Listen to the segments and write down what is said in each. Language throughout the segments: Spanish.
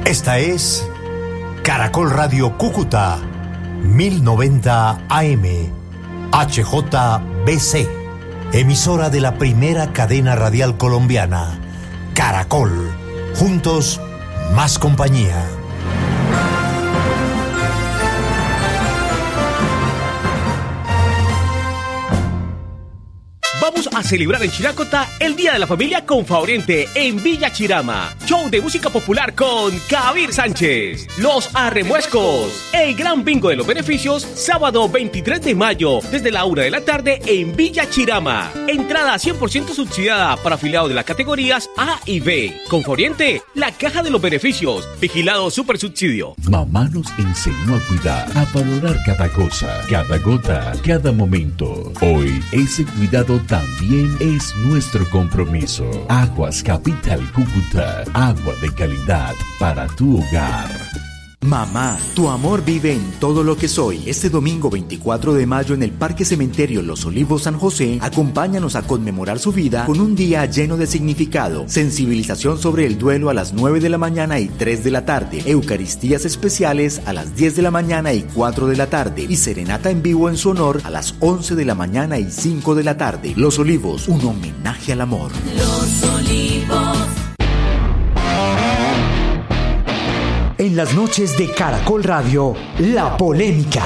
Esta es Caracol Radio Cúcuta, 1090 AM, HJBC, emisora de la primera cadena radial colombiana, Caracol, juntos, más compañía. Vamos a celebrar en Chiracota el Día de la Familia con Favorente en Villa Chirama. Show de música popular con Kabir Sánchez. Los Arremuescos. El gran bingo de los beneficios, sábado 23 de mayo, desde la 1 de la tarde en Villa Chirama. Entrada 100% subsidiada para afiliados de las categorías A y B. Con Favorente, la caja de los beneficios. Vigilado super subsidio. Mamá nos enseñó a cuidar, a valorar cada cosa, cada gota, cada momento. Hoy, ese cuidado también es nuestro compromiso. Aguas Capital Cúcuta, agua de calidad para tu hogar. Mamá, tu amor vive en todo lo que soy. Este domingo 24 de mayo en el Parque Cementerio Los Olivos San José, acompáñanos a conmemorar su vida con un día lleno de significado. Sensibilización sobre el duelo a las 9 de la mañana y 3 de la tarde. Eucaristías especiales a las 10 de la mañana y 4 de la tarde. Y serenata en vivo en su honor a las 11 de la mañana y 5 de la tarde. Los Olivos, un homenaje al amor. Los Olivos. En las noches de Caracol Radio, la polémica.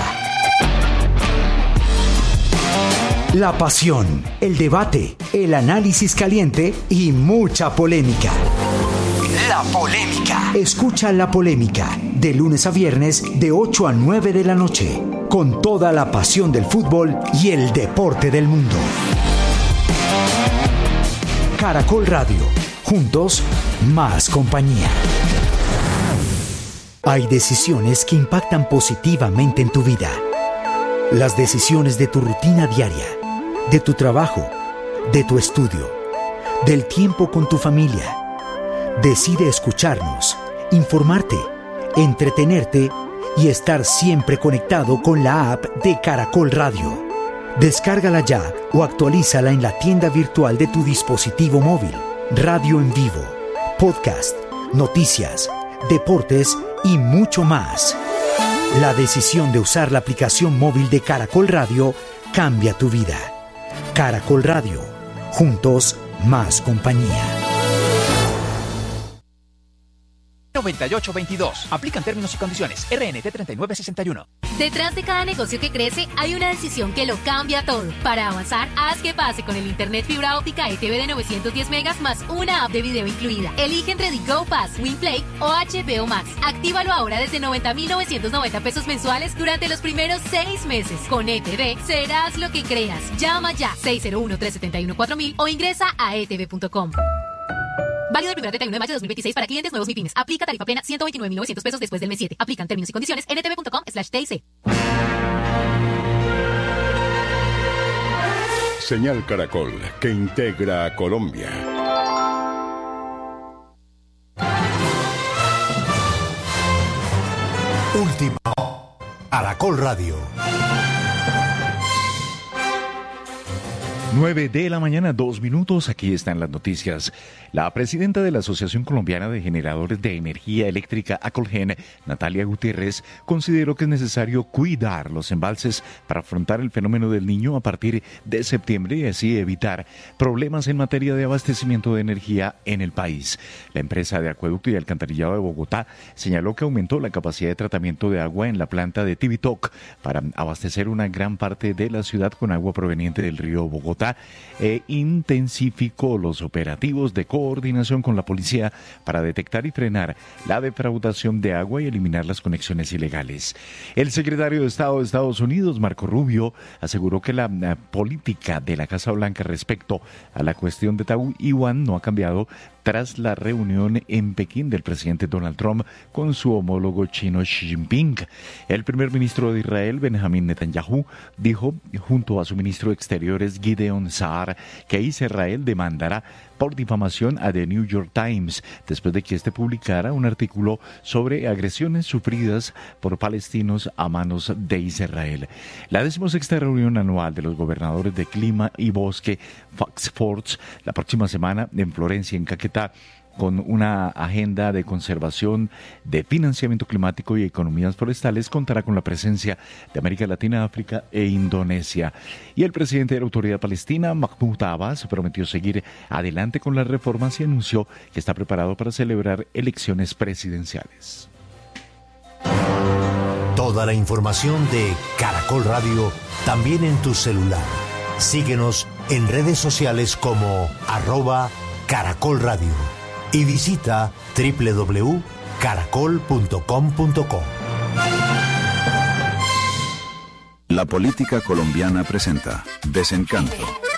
La pasión, el debate, el análisis caliente y mucha polémica. La polémica. Escucha La Polémica, de lunes a viernes, de 8 a 9 de la noche, con toda la pasión del fútbol y el deporte del mundo. Caracol Radio, juntos, más compañía. Hay decisiones que impactan positivamente en tu vida. Las decisiones de tu rutina diaria, de tu trabajo, de tu estudio, del tiempo con tu familia. Decide escucharnos, informarte, entretenerte y estar siempre conectado con la app de Caracol Radio. Descárgala ya o actualízala en la tienda virtual de tu dispositivo móvil. Radio en vivo, podcast, noticias, deportes y mucho más. La decisión de usar la aplicación móvil de Caracol Radio cambia tu vida. Caracol Radio, juntos, más compañía. 9822. Aplican términos y condiciones. RNT 3961. Detrás de cada negocio que crece hay una decisión que lo cambia todo. Para avanzar, haz que pase con el internet fibra óptica ETV de 910 megas más una app de video incluida. Elige entre The Go Pass, WinPlay o HBO Max. Actívalo ahora desde 90,990 pesos mensuales durante los primeros 6 meses. Con ETV serás lo que creas. Llama ya 601-371-4000 o ingresa a etv.com. Válido el 1 31 de mayo de 2026 para clientes nuevos MIPYMES. Aplica tarifa plena 129,900 pesos después del mes 7. Aplican términos y condiciones en etv.com/TIC. Señal Caracol, que integra a Colombia. Última Caracol Radio. 9 de la mañana, 2 minutos. Aquí están las noticias. La presidenta de la Asociación Colombiana de Generadores de Energía Eléctrica, ACOLGEN, Natalia Gutiérrez, consideró que es necesario cuidar los embalses para afrontar el fenómeno del Niño a partir de septiembre y así evitar problemas en materia de abastecimiento de energía en el país. La empresa de acueducto y alcantarillado de Bogotá señaló que aumentó la capacidad de tratamiento de agua en la planta de Tibitoc para abastecer una gran parte de la ciudad con agua proveniente del río Bogotá e intensificó los operativos de coordinación con la policía para detectar y frenar la defraudación de agua y eliminar las conexiones ilegales. El secretario de Estado de Estados Unidos, Marco Rubio, aseguró que la política de la Casa Blanca respecto a la cuestión de Taiwán no ha cambiado tras la reunión en Pekín del presidente Donald Trump con su homólogo chino Xi Jinping. El primer ministro de Israel, Benjamín Netanyahu, dijo junto a su ministro de Exteriores, Gideon Saar, que Israel demandará por difamación a The New York Times después de que este publicara un artículo sobre agresiones sufridas por palestinos a manos de Israel. La 16ª reunión anual de los gobernadores de clima y bosque, Fox Sports, la próxima semana en Florencia, en Caquetá, con una agenda de conservación, de financiamiento climático y economías forestales, contará con la presencia de América Latina, África e Indonesia. Y el presidente de la Autoridad Palestina, Mahmoud Abbas, prometió seguir adelante con las reformas y anunció que está preparado para celebrar elecciones presidenciales. Toda la información de Caracol Radio también en tu celular. Síguenos en redes sociales como @Caracol Radio y visita www.caracol.com.co. La política colombiana presenta Desencanto.